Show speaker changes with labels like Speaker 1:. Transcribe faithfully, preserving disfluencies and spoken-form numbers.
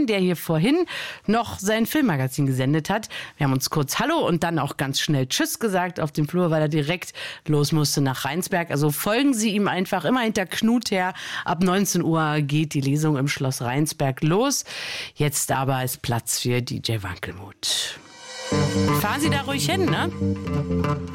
Speaker 1: Mann, der hier vorhin noch sein Filmmagazin gesendet hat. Wir haben uns kurz Hallo und dann auch ganz schnell Tschüss gesagt auf dem Flur, weil er direkt los musste nach Rheinsberg. Also folgen Sie ihm einfach immer hinter Knut her. Ab neunzehn Uhr geht die Lesung im Schloss Rheinsberg los. Jetzt aber ist Platz für D J Wankelmut. Fahren Sie da ruhig hin, ne?